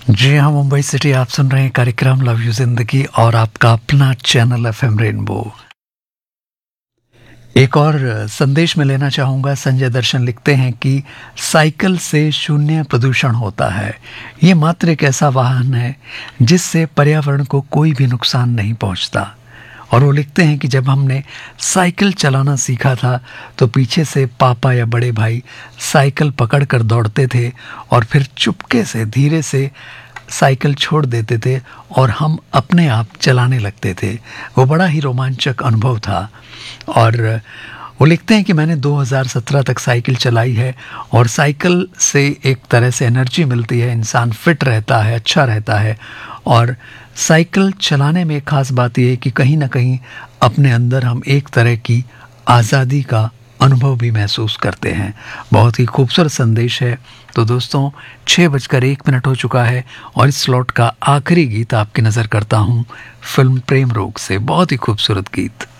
जी हाँ, मुंबई सिटी आप सुन रहे हैं कार्यक्रम लव यू जिंदगी और आपका अपना चैनल एफएम रेनबो। एक और संदेश में लेना चाहूँगा। संजय दर्शन लिखते हैं कि साइकिल से शून्य प्रदूषण होता है। ये मात्र एक ऐसा वाहन है जिससे पर्यावरण को कोई भी नुकसान नहीं पहुँचता। और वो लिखते हैं कि जब हमने साइकिल चलाना सीखा था तो पीछे से पापा या बड़े भाई साइकिल पकड़ कर दौड़ते थे और फिर चुपके से धीरे से साइकिल छोड़ देते थे और हम अपने आप चलाने लगते थे। वो बड़ा ही रोमांचक अनुभव था। और वो लिखते हैं कि मैंने 2017 तक साइकिल चलाई है और साइकिल से एक तरह से एनर्जी मिलती है, इंसान फिट रहता है, अच्छा रहता है। और साइकिल चलाने में एक ख़ास बात यह है कि कहीं ना कहीं अपने अंदर हम एक तरह की आज़ादी का अनुभव भी महसूस करते हैं। बहुत ही खूबसूरत संदेश है। तो दोस्तों, 6:01 हो चुका है और इस स्लॉट का आखिरी गीत आपकी नज़र करता हूँ फिल्म प्रेम रोग से। बहुत ही खूबसूरत गीत।